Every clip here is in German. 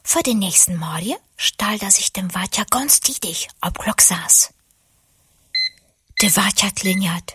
Für den nächsten Morgen stellte sich dem Watja ganz tidig ob Glock saß. Der Watja klingert.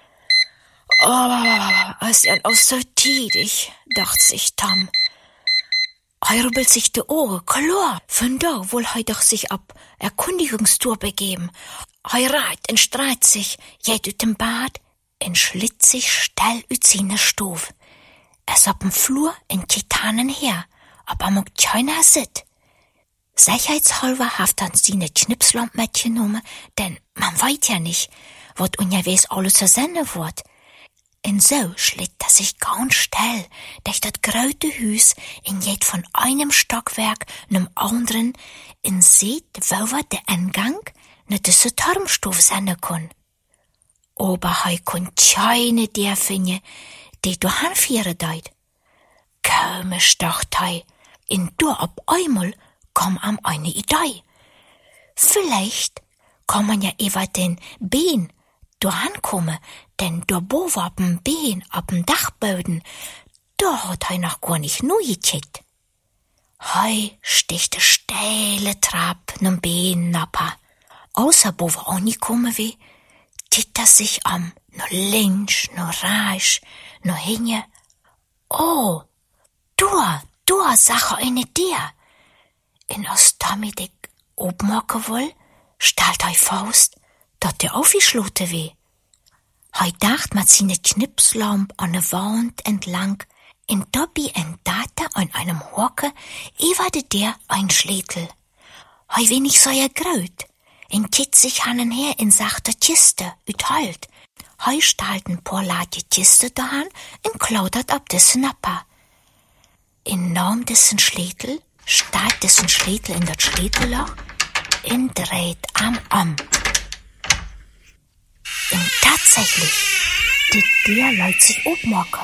Oh, ist ja auch so tidig, dachte sich Tom. Rubbelt sich die Ohren, klar, von da wohl doch sich ab Erkundigungstour begeben. Rat und streit sich, geht ut dem Bad, und schlitt sich stell ut seine Stuf. Es ob'n Flur in Titanen her, aber mag keiner sit. Sicherheitshalber haft an seine Knipslamp mitgenommen, denn man weiß ja nicht, wat ungewiss alles zu senden wird. Und so schlitt er sich ganz still durch das große Haus und geht von einem Stockwerk zum anderen und sieht, wo wir der Eingang nicht diese Turmstufe senden kann. Aber er kann keine der finden, die du anführen deut. Komisch, dachte er, und du auf einmal kam ihm eine Idee. Vielleicht kann man ja über den Bein ankommen, denn da bo war ab'm Bein, ab'm Dachboden, da hat er noch gar nicht neu gecheckt. Hei sticht de steile Trab nem Bein nappa. Außer bo war auch nicht kommen wie, tit er sich am, nur links, nur rechts, nur hinge. Oh, du Sache eine dir. In aus damit ich obmachen woll, stellt er Faust, dat der aufgeschloten weh. Hei dacht mit seine Knipslamp an der Wand entlang, in Dobby entdate an einem Hocke, ewade der ein Schlätel. Hei wenig so er graut, in kit sich hannen her in sachte Kiste, üt halt. Hei stalten paar Ladje Kiste dahan, in klaudert ab dessen Nappa. In nahm dessen Schlätel, stalt dessen Schlätel in dat Schlätelloch, in dreht am. Und tatsächlich, die der leut sich obmachen.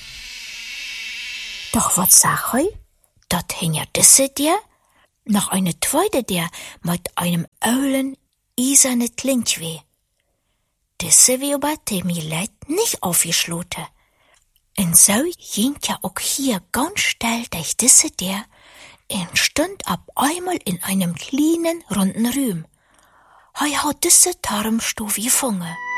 Doch wat sag hei? Dat hing ja disse der, noch eine zweite der mit einem ölen, iserne Klink weh. Disse wie aber dem Leid nicht aufgeschloten. Und so ging ja auch hier ganz still durch disse der, und stund ab einmal in einem kleinen, runden Rühm. Hei hat disse Turmstufe gefangen.